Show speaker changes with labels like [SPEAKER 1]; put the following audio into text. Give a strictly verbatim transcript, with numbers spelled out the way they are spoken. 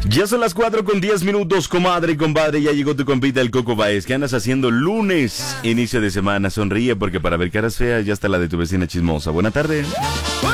[SPEAKER 1] Ya son las cuatro con diez minutos, comadre y compadre. Ya llegó tu compita el Coco Baez. ¿Qué andas haciendo lunes, inicio de semana? Sonríe porque para ver caras feas ya está la de tu vecina chismosa. Buena tarde.